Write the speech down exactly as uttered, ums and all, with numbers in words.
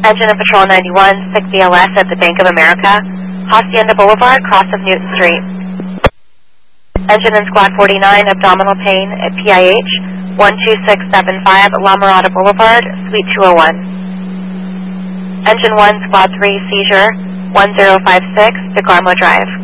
Engine of Patrol ninety-one, sick B L S at the Bank of America, Hacienda Boulevard, cross of Newton Street. Engine in Squad forty-nine, abdominal pain at P I H, one two six seven five, La Mirada Boulevard, Suite two oh one. Engine one, Squad three, seizure, one zero five six, DeGarmo Drive.